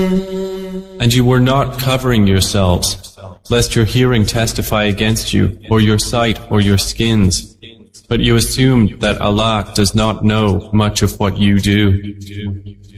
And you were not covering yourselves, lest your hearing testify against you, or your sight, or your skins. But you assumed that Allah does not know much of what you do.